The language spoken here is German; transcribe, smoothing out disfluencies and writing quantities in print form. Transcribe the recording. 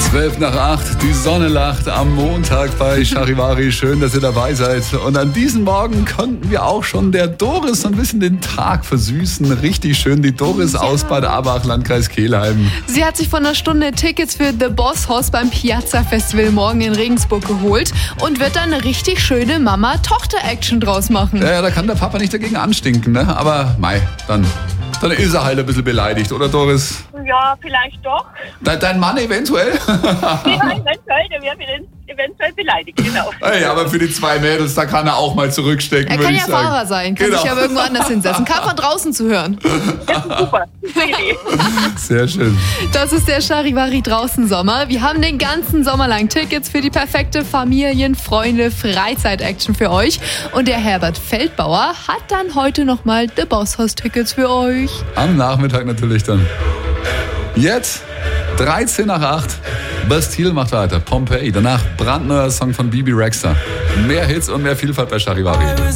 7:12, die Sonne lacht am Montag bei Charivari. Schön, dass ihr dabei seid. Und an diesem Morgen konnten wir auch schon der Doris so ein bisschen den Tag versüßen. Richtig schön, die Doris aus Bad Abach, Landkreis Kelheim. Sie hat sich vor einer Stunde Tickets für The Boss Hoss beim Piazza Festival morgen in Regensburg geholt und wird da eine richtig schöne Mama-Tochter-Action draus machen. Ja, da kann der Papa nicht dagegen anstinken, ne? Aber mei, dann ist er halt ein bisschen beleidigt, oder Doris? Ja, vielleicht doch. Dein Mann eventuell? Ja, eventuell, der wäre eventuell beleidigt, genau. Hey, aber für die 2 Mädels, da kann er auch mal zurückstecken, Er würde kann ich ja sagen. Fahrer sein, kann Genau. sich aber irgendwo anders hinsetzen. Kann von draußen zu hören. Super, super Idee. Sehr schön. Das ist der Charivari draußen Sommer. Wir haben den ganzen Sommer lang Tickets für die perfekte Familien-, Freunde-, Freizeit-Action für euch. Und der Herbert Feldbauer hat dann heute nochmal The Boss Hoss Tickets für euch. Am Nachmittag natürlich dann. Jetzt 7:13. Bastille macht weiter. Pompeii. Danach brandneuer Song von Bibi Rexha. Mehr Hits und mehr Vielfalt bei Charivari.